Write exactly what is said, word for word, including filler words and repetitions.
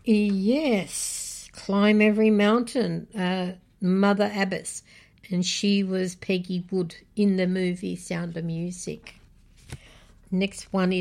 Yes, Climb Every Mountain, uh, Mother Abbess, and she was Peggy Wood in the movie Sound of Music. Next one is